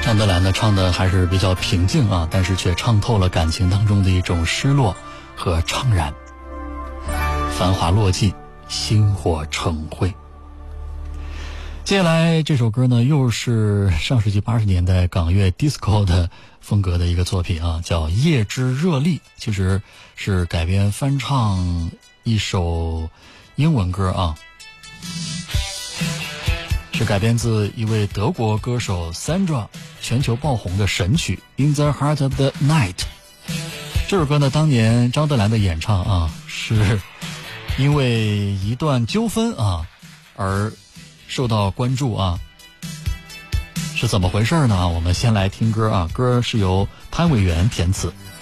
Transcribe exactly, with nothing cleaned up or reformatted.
张德兰呢唱的还是比较平静啊，但是却唱透了感情当中的一种失落和怅然。繁华落尽，星火成灰。接下来这首歌呢，又是上世纪八十年代港乐 disco 的风格的一个作品啊，叫《夜之热力》，其实是改编翻唱一首英文歌啊，是改编自一位德国歌手 Sandra 全球爆红的神曲 In the Heart of the Night。 这首歌呢，当年张德兰的演唱啊，是因为一段纠纷啊而受到关注啊，是怎么回事呢？我们先来听歌啊，歌是由潘伟源填词。